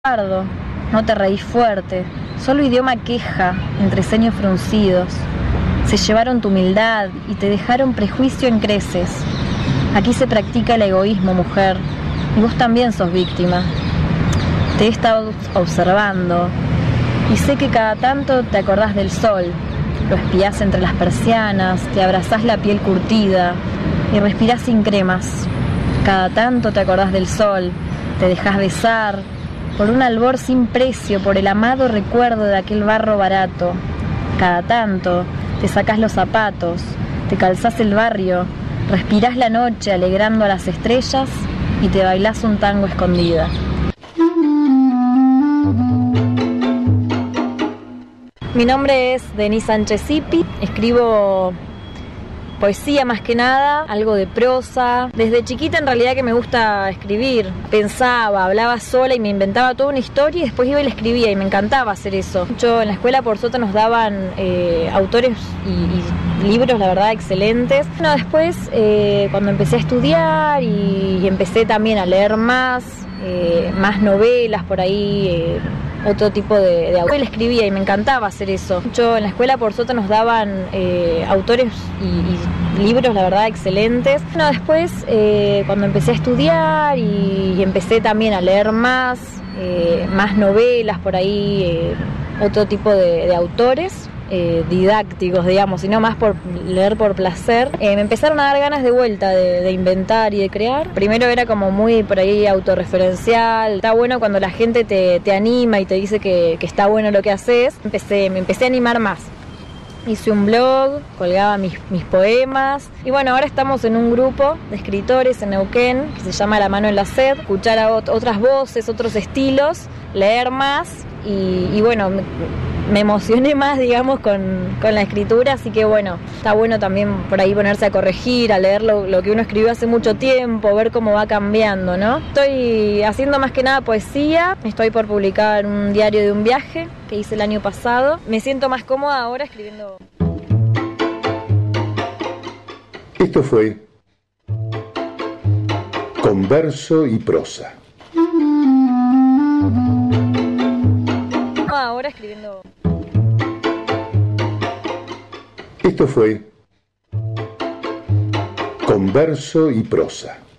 Pardo, no te reís fuerte, solo idioma queja, entre ceños fruncidos. Se llevaron tu humildad y te dejaron prejuicio en creces. Aquí se practica el egoísmo, mujer, y vos también sos víctima. Te he estado observando y sé que cada tanto te acordás del sol, lo espías entre las persianas, te abrazás la piel curtida y respirás sin cremas. Cada tanto te acordás del sol, te dejás besar por un albor sin precio, por el amado recuerdo de aquel barro barato. Cada tanto te sacás los zapatos, te calzás el barrio, respirás la noche alegrando a las estrellas y te bailás un tango escondida. Mi nombre es Denise Sánchez Ipi, escribo poesía más que nada, algo de prosa. Desde chiquita en realidad que me gusta escribir. Pensaba, hablaba sola y me inventaba toda una historia y después iba y la escribía y me encantaba hacer eso. Yo en la escuela por suerte nos daban autores y libros, la verdad, excelentes. Bueno, después cuando empecé a estudiar y empecé también a leer más novelas por ahí, otro tipo de autor. Él escribía y me encantaba hacer eso. Yo en la escuela por suerte nos daban autores y libros, la verdad, excelentes. Bueno, después cuando empecé a estudiar y empecé también a leer más novelas por ahí, otro tipo de autores didácticos, digamos, y no más por leer por placer, me empezaron a dar ganas de vuelta de inventar y de crear. Primero era como muy por ahí autorreferencial. Está bueno cuando la gente te anima y te dice que está bueno lo que haces. Me empecé a animar más. Hice un blog, colgaba mis poemas y bueno, ahora estamos en un grupo de escritores en Neuquén que se llama La Mano en la Sed, escuchar a otras voces, otros estilos, leer más y bueno, me emocioné más, digamos, con la escritura, así que bueno, está bueno también por ahí ponerse a corregir, a leer lo que uno escribió hace mucho tiempo, ver cómo va cambiando, ¿no? Estoy haciendo más que nada poesía, estoy por publicar un diario de un viaje que hice el año pasado. Me siento más cómoda ahora escribiendo. Esto fue Converso y Prosa. Ahora escribiendo. Esto fue Converso y Prosa.